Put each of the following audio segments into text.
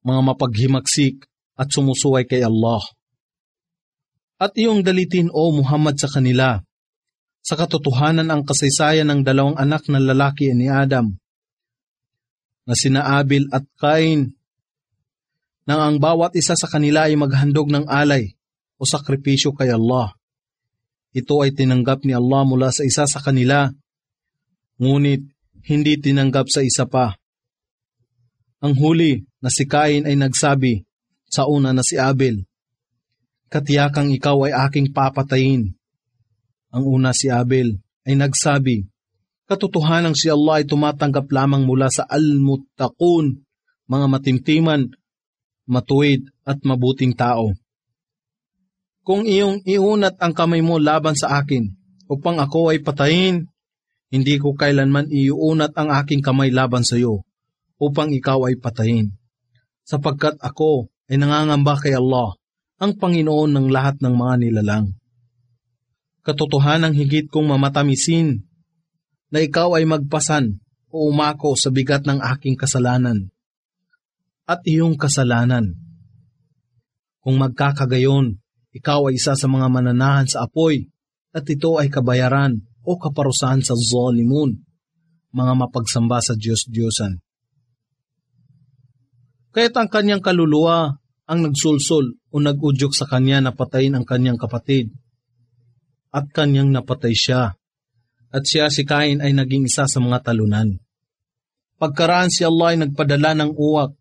mga mapaghimagsik at sumusuway kay Allah. At iyong dalitin, O Muhammad, sa kanila, sa katotohanan ang kasaysayan ng dalawang anak na lalaki ni Adam, na sina Abil at Cain, nang ang bawat isa sa kanila ay maghandog ng alay o sakripisyo kay Allah. Ito ay tinanggap ni Allah mula sa isa sa kanila, ngunit hindi tinanggap sa isa pa. Ang huli na si Cain ay nagsabi sa una na si Abel, "Katiyakang ikaw ay aking papatayin." Ang una si Abel ay nagsabi, "Katotohanang si Allah ay tumatanggap lamang mula sa al-muttaqun, mga matimtiman, matuwid at mabuting tao. Kung iyong iunat ang kamay mo laban sa akin upang ako ay patayin, hindi ko kailanman iuunat ang aking kamay laban sa iyo upang ikaw ay patayin. Sapagkat ako ay nangangamba kay Allah, ang Panginoon ng lahat ng mga nilalang. Katotohanang higit kong mamatamisin na ikaw ay magpasan o umako sa bigat ng aking kasalanan at iyong kasalanan. Kung magkakagayon, ikaw ay isa sa mga mananahan sa apoy at ito ay kabayaran o kaparusahan sa zalimun, mga mapagsamba sa Diyos-Diyosan." Kaya't ang kanyang kaluluwa ang nagsulsol o nag-udyok sa kanya na patayin ang kanyang kapatid, at kanyang napatay siya, at siya si Cain ay naging isa sa mga talunan. Pagkaraan si Allah ay nagpadala ng uwak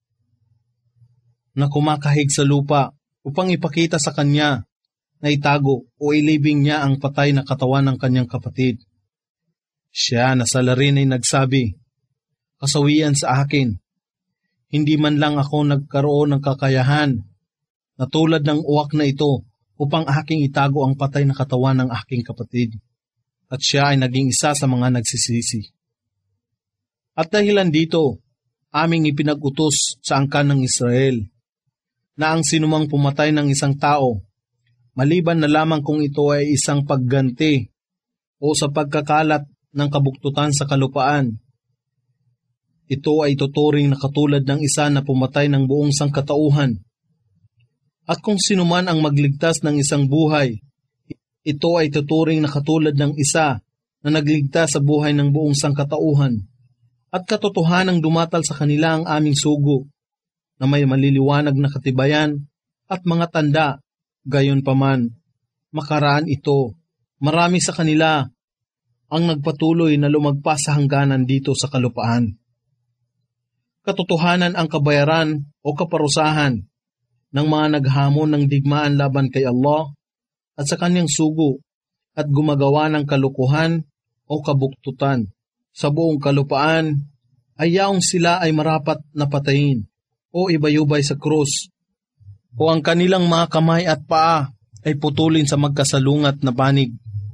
na kumakahig sa lupa upang ipakita sa kanya na itago o ilibing niya ang patay na katawan ng kanyang kapatid. Siya na sa larin ay nagsabi, "Kasawian sa akin, hindi man lang ako nagkaroon ng kakayahan na tulad ng uwak na ito upang aking itago ang patay na katawan ng aking kapatid." At siya ay naging isa sa mga nagsisisi. At dahilan dito, aming ipinag-utos sa angkan ng Israel na ang sinumang pumatay ng isang tao, maliban na lamang kung ito ay isang pagganti o sa pagkakalat ng kabuktutan sa kalupaan, ito ay tuturing na katulad ng isa na pumatay ng buong sangkatauhan. At kung sinuman ang magligtas ng isang buhay, ito ay tuturing na katulad ng isa na nagligtas sa buhay ng buong sangkatauhan. At katotohanang dumatal sa kanila ang aming sugo, na may maliliwanag na katibayan at mga tanda, gayon paman, makaraan ito, marami sa kanila ang nagpatuloy na lumagpas sa hangganan dito sa kalupaan. Katotohanan ang kabayaran o kaparusahan ng mga naghamon ng digmaan laban kay Allah at sa kanyang sugo at gumagawa ng kalukuhan o kabuktutan sa buong kalupaan, ay yaong sila ay marapat na patayin o ibayubay sa krus, o ang kanilang mga kamay at paa ay putulin sa magkasalungat na panig,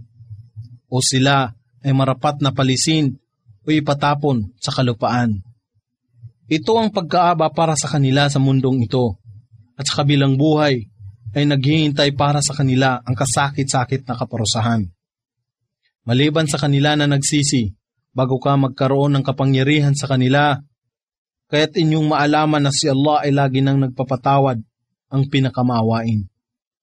o sila ay marapat na palisin o ipatapon sa kalupaan. Ito ang pagkaaba para sa kanila sa mundong ito, at sa kabilang buhay ay naghihintay para sa kanila ang kasakit-sakit na kaparusahan. Maliban sa kanila na nagsisi, bago ka magkaroon ng kapangyarihan sa kanila, kaya't inyong maalaman na si Allah ay lagi nang nagpapatawad, ang pinakamaawain.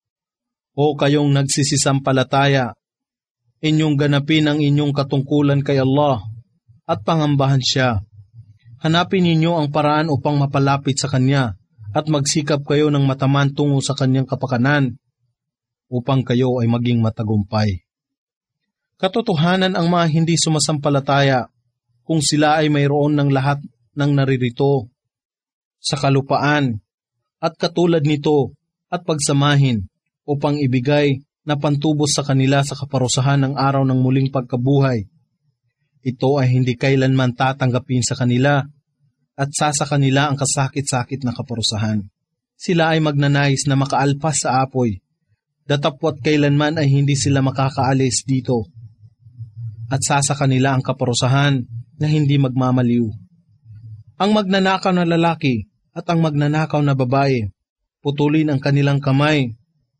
O kayong nagsisisampalataya, inyong ganapin ang inyong katungkulan kay Allah at pangambahan siya. Hanapin ninyo ang paraan upang mapalapit sa Kanya at magsikap kayo ng mataman tungo sa Kanyang kapakanan upang kayo ay maging matagumpay. Katotohanan ang mga hindi sumasampalataya kung sila ay mayroon ng lahat ng naririto sa kalupaan at katulad nito at pagsamahin upang ibigay na pantubos sa kanila sa kaparusahan ng araw ng muling pagkabuhay. Ito ay hindi kailanman tatanggapin sa kanila at sa kanila ang kasakit-sakit na kaparusahan. Sila ay magnanais na makaalpas sa apoy, datapwat kailanman ay hindi sila makakaalis dito. At sa kanila ang kaparusahan na hindi magmamaliw. Ang magnanakaw na lalaki at ang magnanakaw na babae, putulin ang kanilang kamay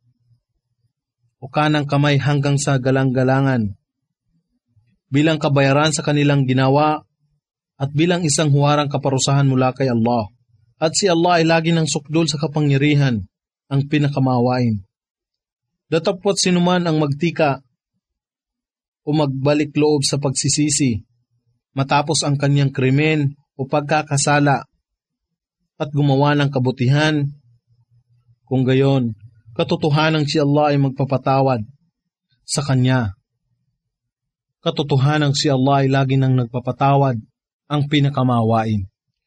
o kanang kamay hanggang sa galang-galangan, bilang kabayaran sa kanilang ginawa at bilang isang huwarang kaparusahan mula kay Allah. At si Allah ay lagi ng sukdol sa kapangyarihan, ang pinakamawain. Datapwat sinuman ang magtika o magbalik loob sa pagsisisi, matapos ang kanyang krimen o pagkakasala at gumawa ng kabutihan, kung gayon, katotohanang si Allah ay magpapatawad sa kanya. Katotohanang si Allah ay lagi nang nagpapatawad, ang pinakamawain.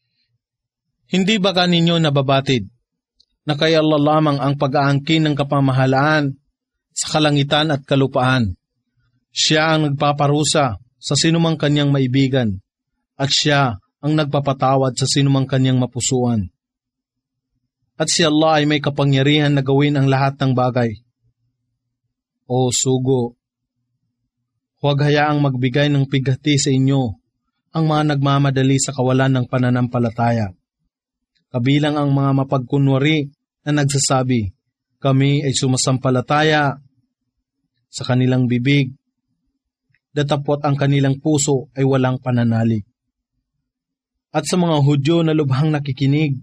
Hindi ba kaninyo nababatid na kay Allah lamang ang pag-aangkin ng kapamahalaan sa kalangitan at kalupaan? Siya ang nagpaparusa sa sinumang kanyang maibigan at siya ang nagpapatawad sa sinumang kanyang mapusuan. At si Allah ay may kapangyarihan na gawin ang lahat ng bagay. O sugo, huwag hayaang magbigay ng pighati sa inyo ang mga nagmamadali sa kawalan ng pananampalataya. Kabilang ang mga mapagkunwari na nagsasabi, kami ay sumasampalataya sa kanilang bibig, datapwat ang kanilang puso ay walang pananalig. At sa mga Hudyo na lubhang nakikinig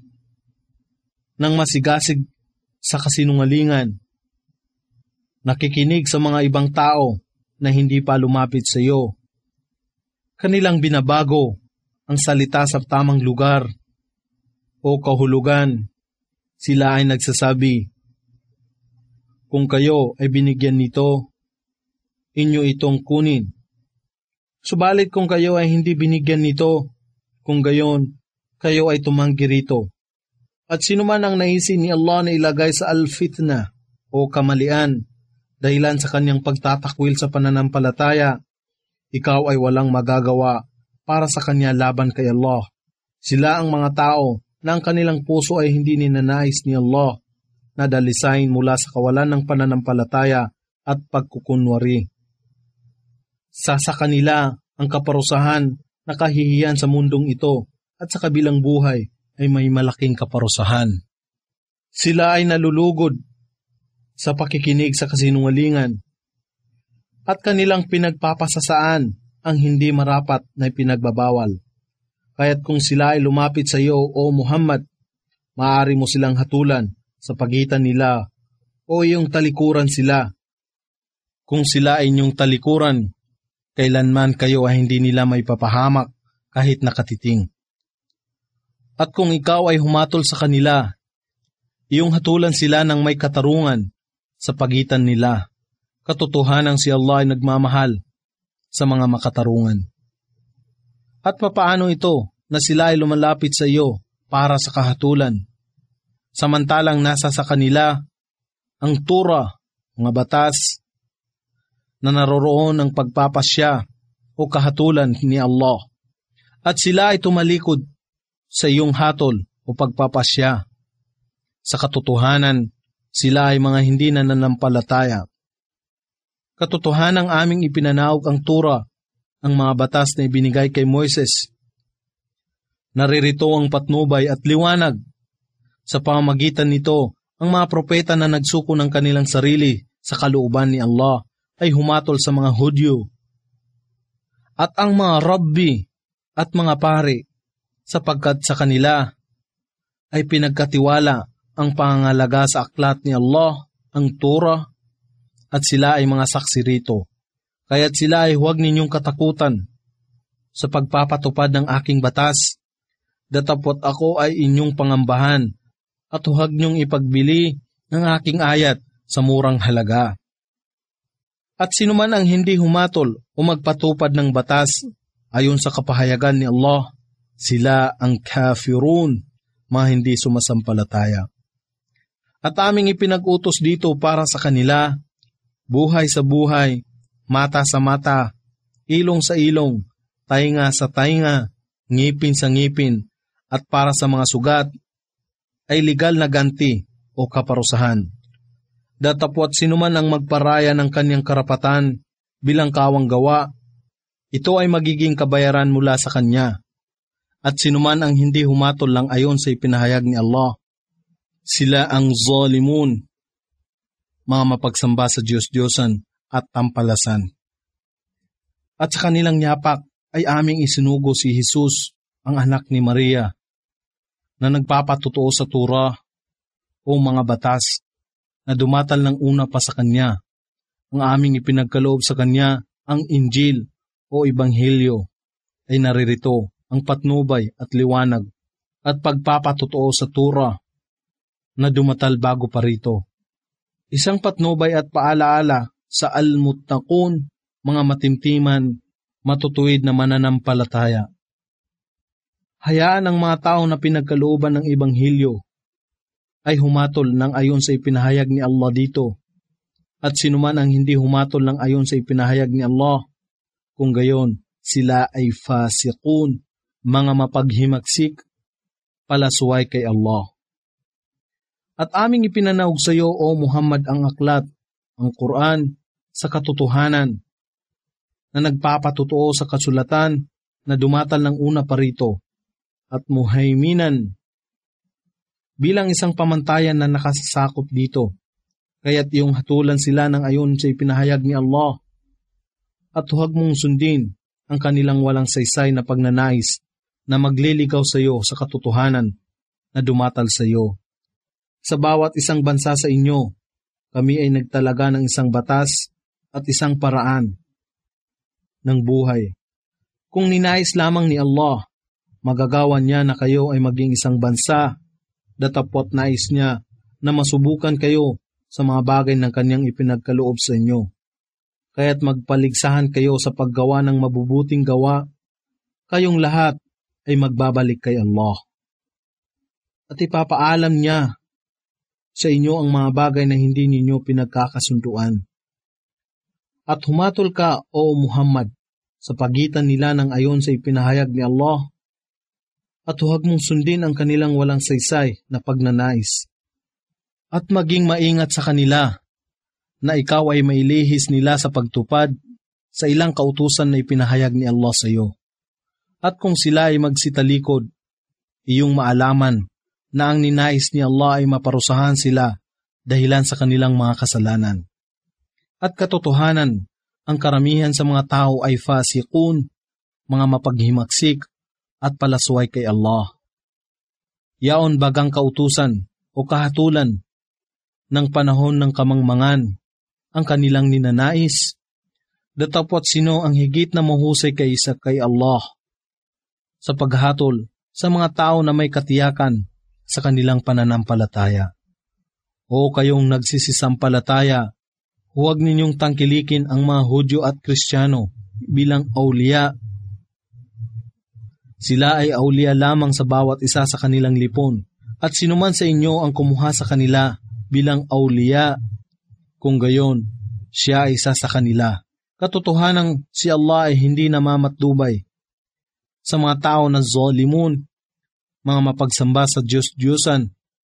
ng masigasig sa kasinungalingan, nakikinig sa mga ibang tao na hindi pa lumapit sa iyo, kanilang binabago ang salita sa tamang lugar o kahulugan. Sila ay nagsasabi, kung kayo ay binigyan nito, inyo itong kunin. Subalit kung kayo ay hindi binigyan nito, kung gayon, kayo ay tumanggi rito. At sino man ang naisin ni Allah na ilagay sa al-fitna o kamalian, dahilan sa kanyang pagtatakwil sa pananampalataya, ikaw ay walang magagawa para sa kanya laban kay Allah. Sila ang mga tao na ang kanilang puso ay hindi ninanais ni Allah na dalisain mula sa kawalan ng pananampalataya at pagkukunwari. Sa kanila ang kaparusahan na kahihiyan sa mundong ito at sa kabilang buhay ay may malaking kaparusahan. Sila ay nalulugod sa pakikinig sa kasinungalingan at kanilang pinagpapasasaan ang hindi marapat na ipinagbabawal. Kaya't kung sila ay lumapit sa iyo, O Muhammad, maaari mo silang hatulan sa pagitan nila o iyong talikuran sila. Kung sila ay inyong talikuran, kailanman kayo ay hindi nila may papahamak kahit nakatiting. At kung ikaw ay humatol sa kanila, iyong hatulan sila ng may katarungan sa pagitan nila. Katotohanang si Allah ay nagmamahal sa mga makatarungan. At papaano ito na sila ay lumalapit sa iyo para sa kahatulan, samantalang nasa sa kanila ang tura, mga batas, na naroroon ang pagpapasya o kahatulan ni Allah, at sila ay tumalikod sa iyong hatol o pagpapasya. Sa katotohanan, sila ay mga hindi nananampalataya. Katotohanang aming ipinanaog ang tura, ang mga batas na ibinigay kay Moises. Naririto ang patnubay at liwanag. Sa pamamagitan nito, ang mga propeta na nagsuko ng kanilang sarili sa kalooban ni Allah ay humatol sa mga Hudyo. At ang mga rabbi at mga pari, sapagkat sa kanila ay pinagkatiwala ang pangangalaga sa aklat ni Allah, ang Torah, at sila ay mga saksi rito. Kaya't sila ay huwag ninyong katakutan sa pagpapatupad ng aking batas, datapwat ako ay inyong pangambahan, at huwag niyong ipagbili ng aking ayat sa murang halaga. At sinuman ang hindi humatol o magpatupad ng batas ayon sa kapahayagan ni Allah, sila ang kafirun, mga hindi sumasampalataya. At aming ipinag-utos dito para sa kanila, buhay sa buhay, mata sa mata, ilong sa ilong, tainga sa tainga, ngipin sa ngipin, at para sa mga sugat, ay legal na ganti o kaparusahan. Datapwat sinuman ang magparaya ng kanyang karapatan bilang kawang gawa, ito ay magiging kabayaran mula sa kanya. At sinuman ang hindi humatol lang ayon sa ipinahayag ni Allah, sila ang zalimun, mga mapagsamba sa Diyos-Diyosan at tampalasan. At sa kanilang yapak ay aming isinugo si Jesus, ang anak ni Maria, na nagpapatutuo sa Torah o mga batas na dumatal ng una pa sa Kanya. Ang aming ipinagkaloob sa Kanya, ang Injil o Ebanghelyo, ay naririto ang patnubay at liwanag at pagpapatutuo sa Torah na dumatal bago pa rito. Isang patnubay at paalaala sa al-muttaqun, mga matimtiman, matutuwid na mananampalataya. Hayaan ang mga tao na pinagkalooban ng Ebanghelyo ay humatol ng ayon sa ipinahayag ni Allah dito, at sinuman ang hindi humatol ng ayon sa ipinahayag ni Allah, kung gayon sila ay fasiqun, mga mapaghimaksik, palasuway kay Allah. At aming ipinanaog sa iyo, O Muhammad, ang aklat, ang Quran, sa katotohanan, na nagpapatutuo sa kasulatan na dumatal ng una pa rito, at muhaiminan, bilang isang pamantayan na nakasakop dito, kaya't iyong hatulan sila ng ayon sa ipinahayag ni Allah, at huwag mong sundin ang kanilang walang saysay na pagnanais na magliligaw sa iyo sa katotohanan na dumatal sa iyo. Sa bawat isang bansa sa inyo, kami ay nagtalaga ng isang batas at isang paraan ng buhay. Kung ninais lamang ni Allah, magagawa niya na kayo ay maging isang bansa, datapwat nais niya na masubukan kayo sa mga bagay ng kanyang ipinagkaloob sa inyo. Kaya't magpaligsahan kayo sa paggawa ng mabubuting gawa, kayong lahat ay magbabalik kay Allah. At ipapaalam niya sa inyo ang mga bagay na hindi ninyo pinagkakasunduan. At humatol ka, O Muhammad, sa pagitan nila ng ayon sa ipinahayag ni Allah, at huwag mong sundin ang kanilang walang saysay na pagnanais. At maging maingat sa kanila, na ikaw ay mailihis nila sa pagtupad sa ilang kautusan na ipinahayag ni Allah sa iyo. At kung sila ay magsitalikod, iyong maalaman na ang ninais ni Allah ay maparusahan sila dahilan sa kanilang mga kasalanan. At katotohanan, ang karamihan sa mga tao ay fasiqun, mga mapaghimaksik at palasway kay Allah. Yaon bagang kautusan o kahatulan ng panahon ng kamangmangan ang kanilang ninanais, datapwat sino ang higit na mahusay kaysa kay Allah sa paghatol sa mga tao na may katiyakan sa kanilang pananampalataya. O kayong nagsisisampalataya, huwag ninyong tangkilikin ang mga Hudyo at Kristiyano bilang awliya. Sila ay awliya lamang sa bawat isa sa kanilang lipon, at sinuman sa inyo ang kumuha sa kanila bilang awliya, kung gayon, siya ay isa sa kanila. Katotohanang si Allah ay hindi namamatdubay sa mga tao na zalimun, mga mapagsamba sa Diyos-Diyosan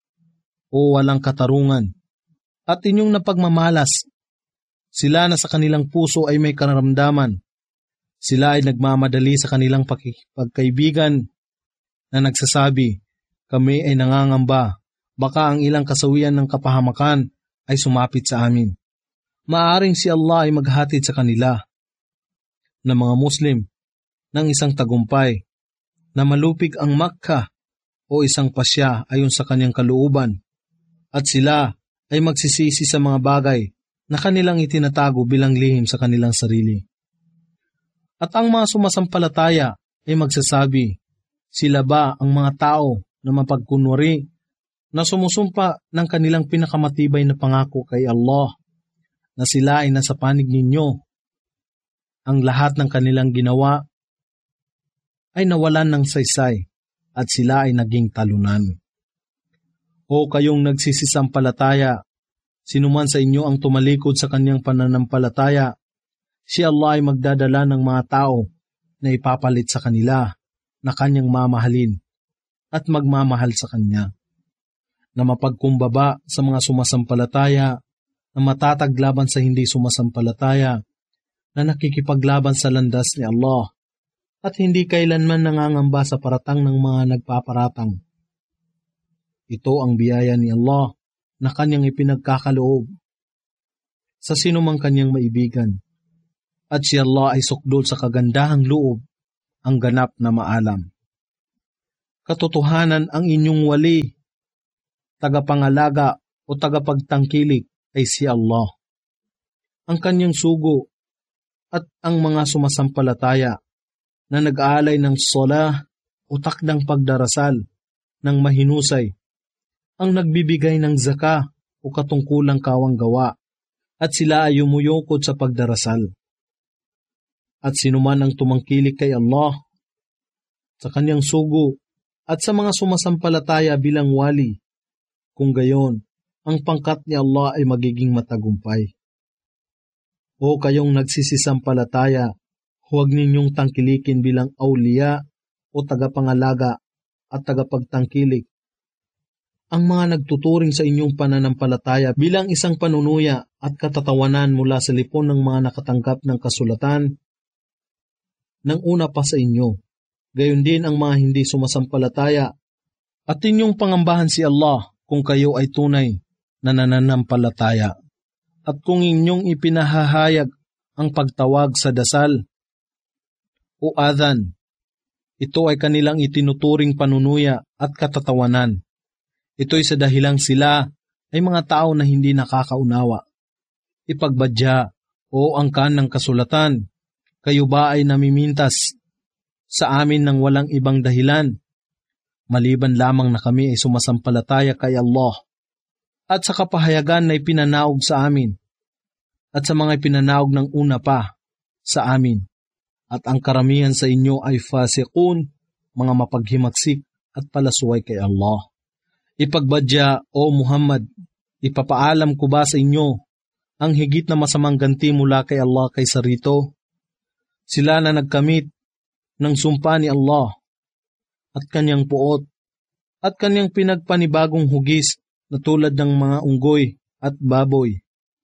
o walang katarungan, at inyong napagmamalas. Sila na sa kanilang puso ay may karamdaman. Sila ay nagmamadali sa kanilang pagkaibigan na nagsasabi, kami ay nangangamba, baka ang ilang kasawian ng kapahamakan ay sumapit sa amin. Maaring si Allah ay maghatid sa kanila na mga Muslim ng isang tagumpay na malupig ang Makkah o isang pasya ayon sa kanyang kalooban, at sila ay magsisisi sa mga bagay na kanilang itinatago bilang lihim sa kanilang sarili. At ang mga sumasampalataya ay magsasabi, sila ba ang mga tao na mapagkunwari na sumusumpa ng kanilang pinakamatibay na pangako kay Allah, na sila ay nasa panig ninyo. Ang lahat ng kanilang ginawa ay nawalan ng saysay at sila ay naging talunan. O kayong nagsisisampalataya, sinuman sa inyo ang tumalikod sa kanyang pananampalataya, si Allah ay magdadala ng mga tao na ipapalit sa kanila na kanyang mamahalin at magmamahal sa kanya, na mapagkumbaba sa mga sumasampalataya, na matataglaban sa hindi sumasampalataya, na nakikipaglaban sa landas ni Allah, at hindi kailanman nangangamba sa paratang ng mga nagpaparatang. Ito ang biyaya ni Allah na kanyang ipinagkakaloob sa sinumang kanyang maibigan, at si Allah ay sukdol sa kagandahang loob, ang ganap na maalam. katotohanan ang inyong wali, tagapangalaga o tagapagtangkilik ay si Allah. Ang kanyang sugo at ang mga sumasampalataya na nag-aalay ng salah o takdang pagdarasal ng mahinusay, ang nagbibigay ng zaka o katungkulang kawanggawa, at sila ay umuyukod sa pagdarasal. At sinuman ang tumangkilik kay Allah, sa kanyang sugo at sa mga sumasampalataya bilang wali, kung gayon, ang pangkat ni Allah ay magiging matagumpay. O kayong nagsisisampalataya, huwag ninyong tangkilikin bilang awliya o tagapangalaga at tagapagtangkilik ang mga nagtuturing sa inyong pananampalataya bilang isang panunuya at katatawanan mula sa lipon ng mga nakatanggap ng kasulatan ng una pa sa inyo. Gayon din ang mga hindi sumasampalataya, at inyong pangambahan si Allah kung kayo ay tunay na nananampalataya. At kung inyong ipinahahayag ang pagtawag sa dasal o adhan, ito ay kanilang itinuturing panunuya at katatawanan. Ito'y sa dahilang sila ay mga tao na hindi nakakaunawa. Ipagbadya o angkan ng kasulatan, kayo ba ay namimintas sa amin ng walang ibang dahilan, maliban lamang na kami ay sumasampalataya kay Allah at sa kapahayagan na ipinanaog sa amin at sa mga ipinanaog ng una pa sa amin, at ang karamihan sa inyo ay fasiqun, mga mapaghimagsik at palasuway kay Allah. Ipagbadya, O Muhammad, ipapaalam ko ba sa inyo ang higit na masamang ganti mula kay Allah kaysa rito? Sila na nagkamit ng sumpa ni Allah at kanyang puot at kanyang pinagpanibagong hugis na tulad ng mga unggoy at baboy.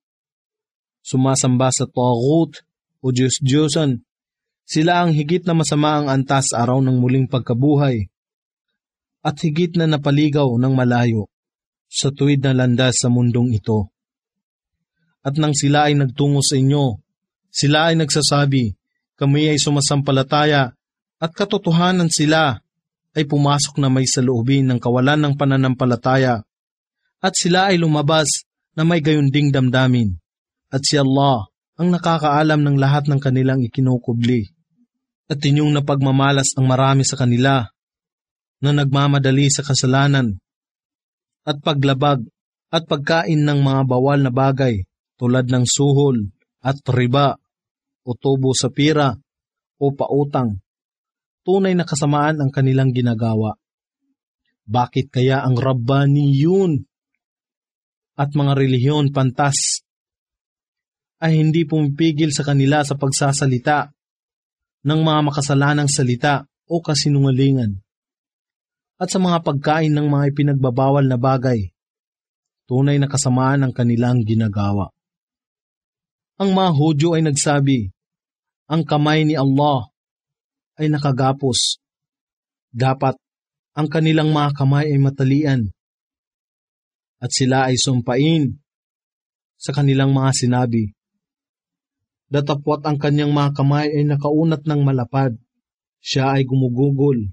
Sumasamba sa taghut o Diyos-Diyosan, sila ang higit na masama ang antas araw ng muling pagkabuhay at higit na napaligaw ng malayo sa tuwid na landas sa mundong ito. At nang sila ay nagtungo sa inyo, sila ay nagsasabi, kami ay sumasampalataya, at katotohanan sila ay pumasok na may saloobin ng kawalan ng pananampalataya, at sila ay lumabas na may gayunding damdamin, at si Allah ang nakakaalam ng lahat ng kanilang ikinukubli. At inyong napagmamalas ang marami sa kanila na nagmamadali sa kasalanan at paglabag at pagkain ng mga bawal na bagay tulad ng suhol at riba o tubo sa pira o pautang. Tunay na kasamaan ang kanilang ginagawa. Bakit kaya ang Rabbaniyun at mga relihiyon pantas ay hindi pumipigil sa kanila sa pagsasalita ng mga makasalanang salita o kasinungalingan, at sa mga pagkain ng mga ipinagbabawal na bagay? Tunay na kasamaan ang kanilang ginagawa. Ang mga Hudyo ay nagsabi, ang kamay ni Allah ay nakagapos. Dapat ang kanilang mga kamay ay matalian. At sila ay sumpain sa kanilang mga sinabi. Datapwat ang kanyang mga kamay ay nakaunat ng malapad. Siya ay gumugugol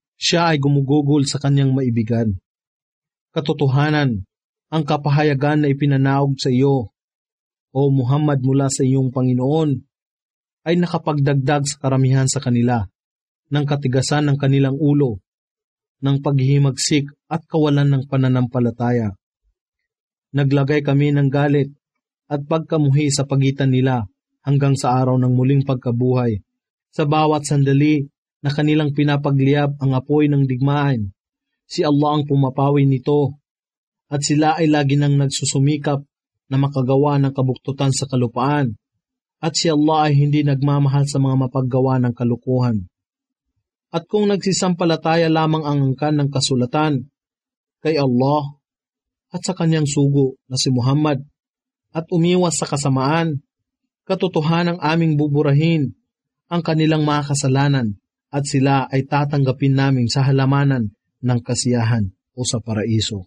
sa kanyang maibigan. Katotohanan, ang kapahayagan na ipinanaog sa iyo, O Muhammad, mula sa iyong Panginoon, ay nakapagdagdag sa karamihan sa kanila ng katigasan ng kanilang ulo, ng paghihimagsik at kawalan ng pananampalataya. Naglagay kami ng galit at pagkamuhi sa pagitan nila hanggang sa araw ng muling pagkabuhay. Sa bawat sandali na kanilang pinapagliyab ang apoy ng digmaan, si Allah ang pumapawi nito, at sila ay lagi nang nagsusumikap na makagawa ng kabuktutan sa kalupaan, at si Allah ay hindi nagmamahal sa mga mapaggawa ng kalukuhan. At kung nagsisampalataya lamang ang angkan ng kasulatan kay Allah at sa kanyang sugo na si Muhammad, at umiwas sa kasamaan, katotohanang aming buburahin ang kanilang mga kasalanan, at sila ay tatanggapin namin sa halamanan ng kasiyahan o sa paraiso.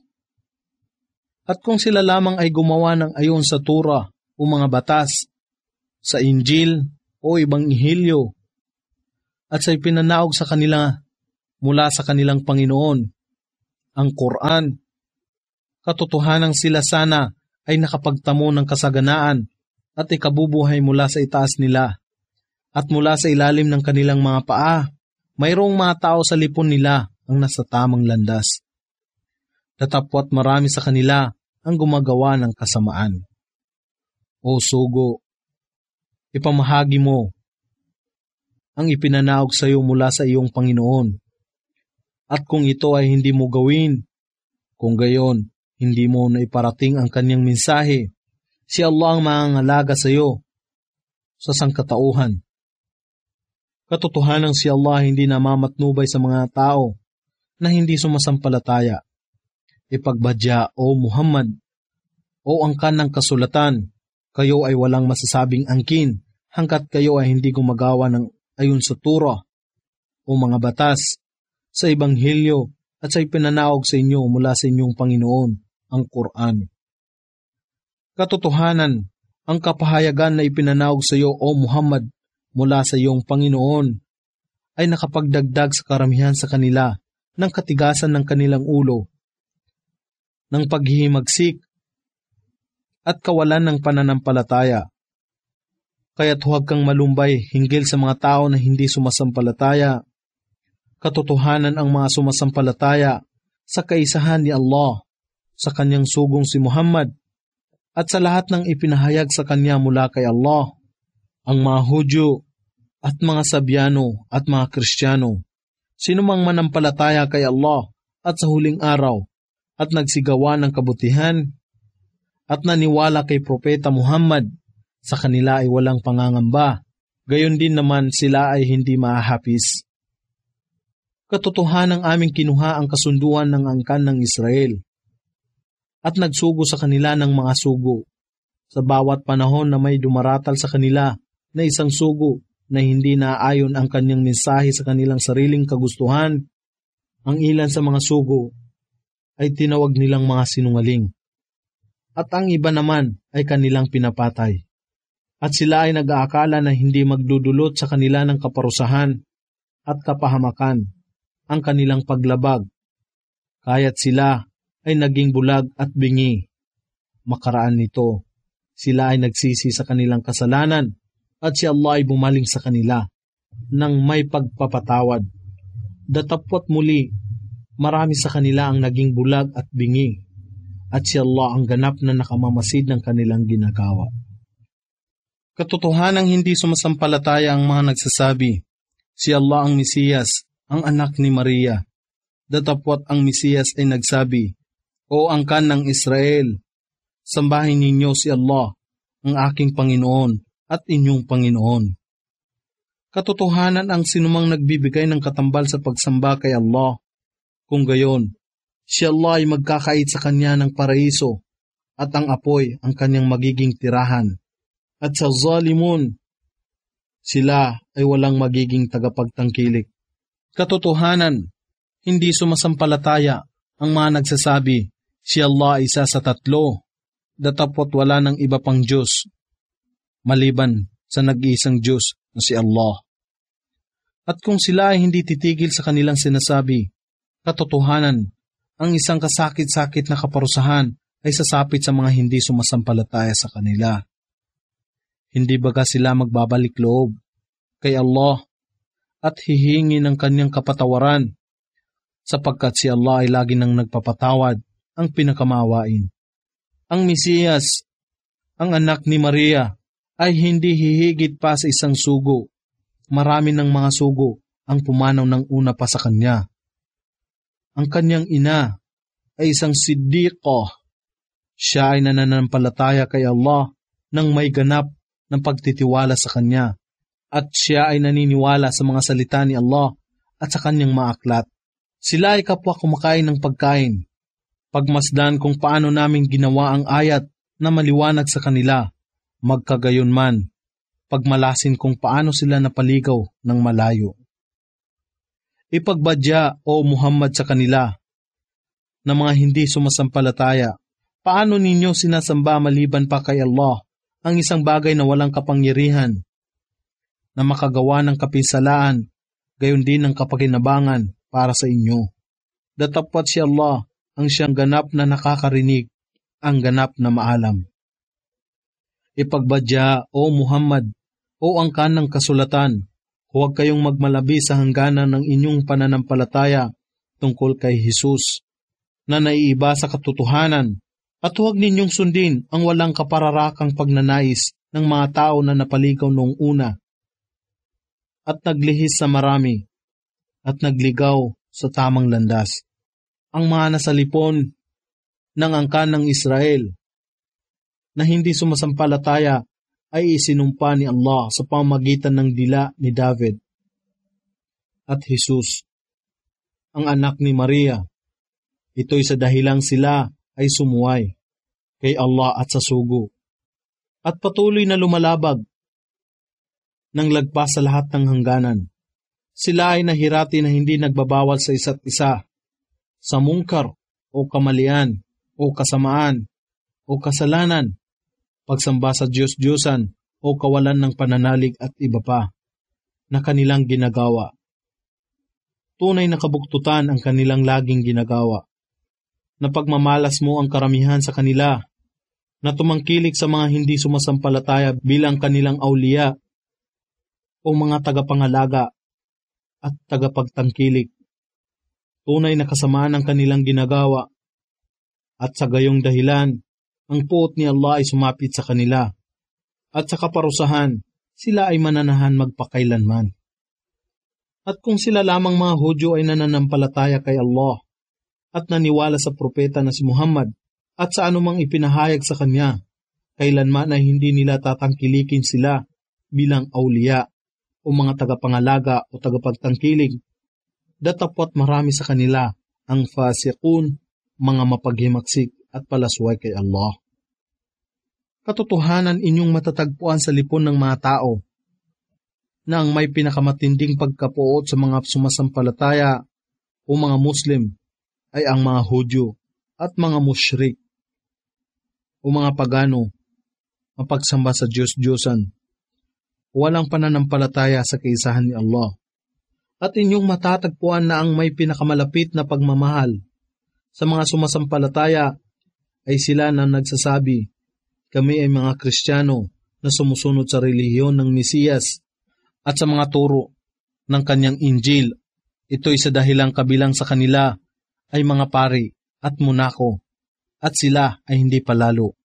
At kung sila lamang ay gumawa ng ayon sa Torah o mga batas, sa Injil o ibang ihilyo, at sa ipinanaog sa kanila mula sa kanilang Panginoon, ang Quran. Katotohanang sila sana ay nakapagtamo ng kasaganaan at ikabubuhay mula sa itaas nila. At mula sa ilalim ng kanilang mga paa, mayroong mga tao sa lipon nila ang nasa tamang landas. Datapwat marami sa kanila ang gumagawa ng kasamaan. O sugo, ipamahagi mo ang ipinanaog sa iyo mula sa iyong Panginoon. At kung ito ay hindi mo gawin, kung gayon, hindi mo na iparating ang kanyang mensahe, si Allah ang mangangalaga sa iyo sa sangkatauhan. Katotohanang si Allah hindi namamatnubay sa mga tao na hindi sumasampalataya. Ipagbadya, O Muhammad, o angkan ng kasulatan, kayo ay walang masasabing angkin hanggat kayo ay hindi gumagawa ng ayon sa Torah o mga batas, sa Ebanghelyo at sa ipinanaog sa inyo mula sa inyong Panginoon, ang Quran. Katotohanan, ang kapahayagan na ipinanaog sa iyo, O Muhammad, mula sa iyong Panginoon, ay nakapagdagdag sa karamihan sa kanila ng katigasan ng kanilang ulo, ng paghihimagsik at kawalan ng pananampalataya. Kaya't huwag kang malumbay hinggil sa mga tao na hindi sumasampalataya. Katotohanan ang mga sumasampalataya sa kaisahan ni Allah, sa kanyang sugong si Muhammad, at sa lahat ng ipinahayag sa kanya mula kay Allah, ang mga Hudyo at mga Sabyano at mga Kristiyano, sinumang manampalataya kay Allah at sa huling araw at nagsigawa ng kabutihan at naniwala kay Propeta Muhammad, sa kanila ay walang pangangamba, gayon din naman sila ay hindi mahahapis. Katotohanang aming kinuha ang kasunduan ng angkan ng Israel at nagsugo sa kanila ng mga sugo. Sa bawat panahon na may dumaratal sa kanila na isang sugo na hindi naaayon ang kanyang mensahe sa kanilang sariling kagustuhan, ang ilan sa mga sugo ay tinawag nilang mga sinungaling, at ang iba naman ay kanilang pinapatay. At sila ay nag-aakala na hindi magdudulot sa kanila ng kaparusahan at kapahamakan ang kanilang paglabag, kaya't sila ay naging bulag at bingi. Makaraan nito, sila ay nagsisi sa kanilang kasalanan at si Allah ay bumaling sa kanila nang may pagpapatawad. Datapwat muli, marami sa kanila ang naging bulag at bingi, at si Allah ang ganap na nakamamasid ng kanilang ginagawa. Katotohanang hindi sumasampalataya ang mga nagsasabi, si Allah ang Mesiyas, ang anak ni Maria. Datapwat ang Mesiyas ay nagsabi, O angkan ng Israel, sambahin ninyo si Allah, ang aking Panginoon at inyong Panginoon. Katotohanan ang sinumang nagbibigay ng katambal sa pagsamba kay Allah. Kung gayon, si Allah ay magkakait sa kanya ng paraiso at ang apoy ang kanyang magiging tirahan. At sa zalimun, sila ay walang magiging tagapagtangkilik. Katotohanan, hindi sumasampalataya ang mga nagsasabi, si Allah ay isa sa tatlo, datapwat wala ng iba pang Diyos, maliban sa nag-iisang Diyos na si Allah. At kung sila ay hindi titigil sa kanilang sinasabi, katotohanan, ang isang kasakit-sakit na kaparusahan ay sasapit sa mga hindi sumasampalataya sa kanila. Hindi baga sila magbabalik loob kay Allah at hihingi ng kanyang kapatawaran, sapagkat si Allah ay lagi nang nagpapatawad, ang pinakamawain. Ang Mesiyas, ang anak ni Maria, ay hindi hihigit pa sa isang sugo. Marami ng mga sugo ang pumanaw ng una pa sa kanya. Ang kanyang ina ay isang siddiqah. Siya ay nananampalataya kay Allah nang may ganap ng pagtitiwala sa kanya, at siya ay naniniwala sa mga salita ni Allah at sa kanyang mga aklat. Sila ay kapwa kumakain ng pagkain. Pagmasdan kung paano namin ginawa ang ayat na maliwanag sa kanila, magkagayon man, pagmalasin kung paano sila napaligaw ng malayo. Ipagbadya, O Muhammad, sa kanila, na mga hindi sumasampalataya, paano ninyo sinasamba maliban pa kay Allah ang isang bagay na walang kapangyarihan, na makagawa ng kapinsalaan, gayon din ng kapakinabangan para sa inyo. Datapwat si Allah ang siyang ganap na nakakarinig, ang ganap na maalam. Ipagbadya, O Muhammad, o angkan ng kasulatan, huwag kayong magmalabi sa hangganan ng inyong pananampalataya tungkol kay Jesus, na naiiba sa katotohanan, at huwag ninyong sundin ang walang kapararakang pagnanais ng mga tao na napaligaw noong una, at naglihis sa marami, at nagligaw sa tamang landas. Ang mga nasalipon ng angkan ng Israel na hindi sumasampalataya ay isinumpa ni Allah sa pamamagitan ng dila ni David at Jesus, ang anak ni Maria. Ito'y sa dahilang sila ay sumuway kay Allah at sa sugo, at patuloy na lumalabag ng lagpas sa lahat ng hangganan. Sila ay nahirati na hindi nagbabawal sa isa't isa, sa mungkar o kamalian o kasamaan o kasalanan, pagsamba sa Diyos-Diyosan o kawalan ng pananalig at iba pa na kanilang ginagawa. Tunay na kabuktutan ang kanilang laging ginagawa, na pagmamalas mo ang karamihan sa kanila, na tumangkilik sa mga hindi sumasampalataya bilang kanilang awliya o mga tagapangalaga at tagapagtangkilik. Tunay na kasamaan ang kanilang ginagawa, at sa gayong dahilan, ang puot ni Allah ay sumapit sa kanila, at sa kaparusahan, sila ay mananahan magpakailanman. At kung sila lamang mga Hudyo ay nananampalataya kay Allah, at naniwala sa propeta na si Muhammad, at sa anumang ipinahayag sa kanya, kailanman ay hindi nila tatangkilikin sila bilang awliya o mga tagapangalaga o tagapagtangkilig. Datapwat marami sa kanila ang fasiqun, mga mapaghimaksik at palasway kay Allah. Katotohanan inyong matatagpuan sa lipon ng mga tao na ang may pinakamatinding pagkapuot sa mga sumasampalataya o mga Muslim ay ang mga Hudyo at mga musyrik o mga pagano, mapagsamba sa Diyos-Diyosan, walang pananampalataya sa kaisahan ni Allah. At inyong matatagpuan na ang may pinakamalapit na pagmamahal sa mga sumasampalataya ay sila na nagsasabi, kami ay mga Kristiyano na sumusunod sa relihiyon ng Mesiyas at sa mga turo ng kanyang Injil. Ito'y sa dahilang kabilang sa kanila ay mga pari at monako, at sila ay hindi palalo.